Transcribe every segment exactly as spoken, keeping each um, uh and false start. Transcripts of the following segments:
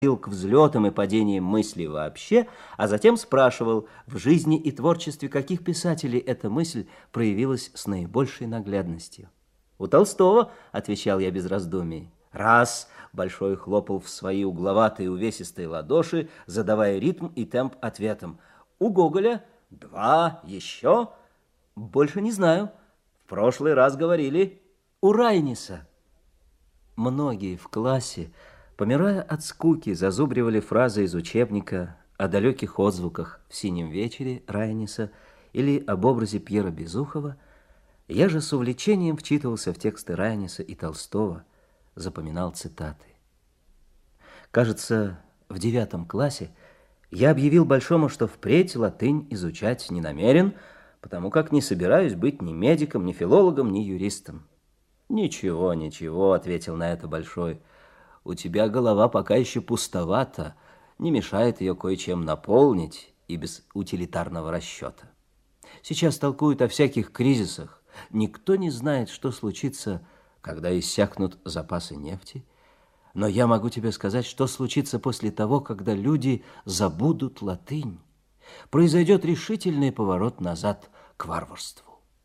к взлетам и падениям мысли вообще, а затем спрашивал, в жизни и творчестве каких писателей эта мысль проявилась с наибольшей наглядностью. «У Толстого», — отвечал я без раздумий. «Раз», — Большой хлопал в свои угловатые увесистые ладоши, задавая ритм и темп ответом. «У Гоголя». «Два», «Еще». «Больше не знаю. В прошлый раз говорили». «У Райниса». Многие в классе, помирая от скуки, зазубривали фразы из учебника о далеких отзвуках в «Синем вечере» Райниса или об образе Пьера Безухова. Я же с увлечением вчитывался в тексты Райниса и Толстого, запоминал цитаты. Кажется, в девятом классе я объявил Большому, что впредь латынь изучать не намерен, потому как не собираюсь быть ни медиком, ни филологом, ни юристом. «Ничего, ничего», — ответил на это Большой. «У тебя голова пока еще пустовата, не мешает ее кое-чем наполнить и без утилитарного расчета. Сейчас толкуют о всяких кризисах. Никто не знает, что случится, когда иссякнут запасы нефти. Но я могу тебе сказать, что случится после того, когда люди забудут латынь. Произойдет решительный поворот назад к варварству».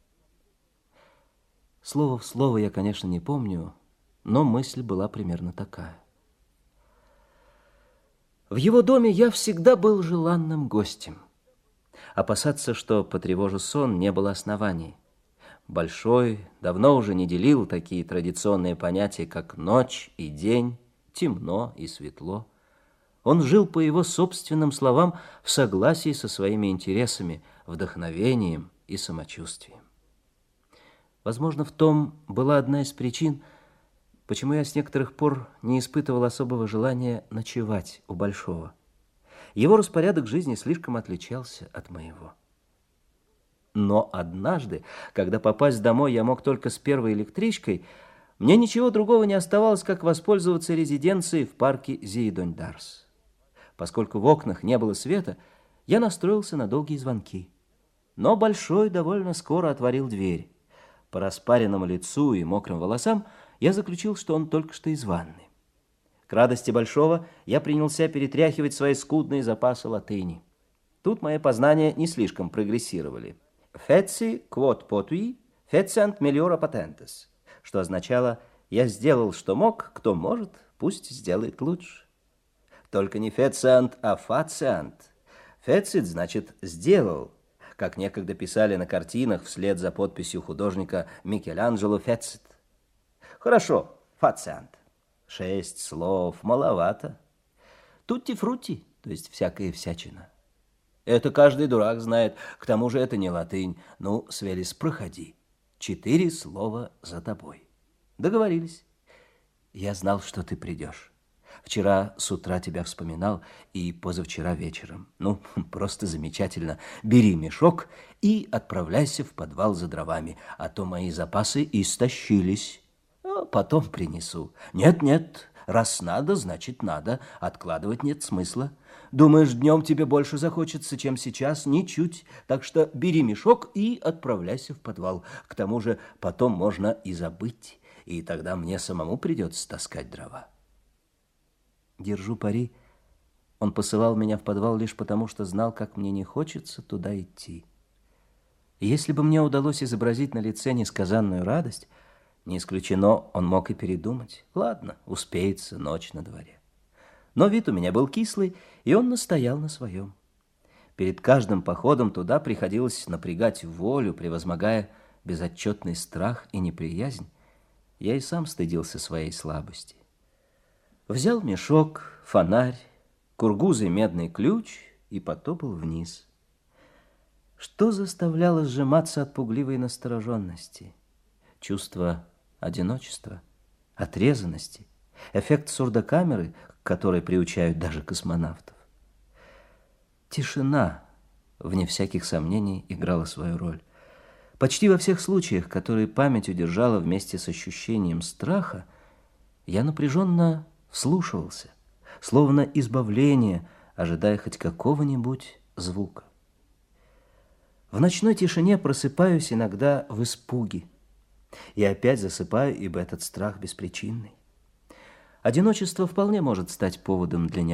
Слово в слово я, конечно, не помню, но мысль была примерно такая. В его доме я всегда был желанным гостем. Опасаться, что потревожу сон, не было оснований. Большой давно уже не делил такие традиционные понятия, как ночь и день, темно и светло. Он жил, по его собственным словам, в согласии со своими интересами, вдохновением и самочувствием. Возможно, в том была одна из причин, почему я с некоторых пор не испытывал особого желания ночевать у Большого. Его распорядок жизни слишком отличался от моего. Но однажды, когда попасть домой я мог только с первой электричкой, мне ничего другого не оставалось, как воспользоваться резиденцией в парке Зиедонь-Дарс. Поскольку в окнах не было света, я настроился на долгие звонки. Но Большой довольно скоро отворил дверь. По распаренному лицу и мокрым волосам я заключил, что он только что из ванны. К радости Большого я принялся перетряхивать свои скудные запасы латыни. Тут мои познания не слишком прогрессировали. «Feci quod potui, feciant meliora patentes», что означало «я сделал, что мог, кто может, пусть сделает лучше». Только не «feciant», а «faciant». «Fecit» значит «сделал», как некогда писали на картинах вслед за подписью художника Микеланджело Фецит. Хорошо, фациант. Шесть слов, маловато. Тутти-фрутти, то есть всякая всячина. Это каждый дурак знает, к тому же это не латынь. Ну, Свелис, проходи. Четыре слова за тобой. Договорились. Я знал, что ты придешь. Вчера с утра тебя вспоминал и позавчера вечером. Ну, просто замечательно. Бери мешок и отправляйся в подвал за дровами, а то мои запасы истощились. А потом принесу. Нет-нет, раз надо, значит надо. Откладывать нет смысла. Думаешь, днем тебе больше захочется, чем сейчас? Ничуть. Так что бери мешок и отправляйся в подвал. К тому же потом можно и забыть, и тогда мне самому придется таскать дрова. Держу пари, он посылал меня в подвал лишь потому, что знал, как мне не хочется туда идти. И если бы мне удалось изобразить на лице несказанную радость, не исключено, он мог и передумать. Ладно, успеется, ночь на дворе. Но вид у меня был кислый, и он настоял на своем. Перед каждым походом туда приходилось напрягать волю, превозмогая безотчетный страх и неприязнь. Я и сам стыдился своей слабости. Взял мешок, фонарь, кургузый медный ключ и потопал вниз. Что заставляло сжиматься от пугливой настороженности? Чувство одиночества, отрезанности, эффект сурдокамеры, к которой приучают даже космонавтов. Тишина, вне всяких сомнений, играла свою роль. Почти во всех случаях, которые память удержала вместе с ощущением страха, я напряженно вслушивался, словно избавление, ожидая хоть какого-нибудь звука. В ночной тишине просыпаюсь иногда в испуге и опять засыпаю, ибо этот страх беспричинный. Одиночество вполне может стать поводом для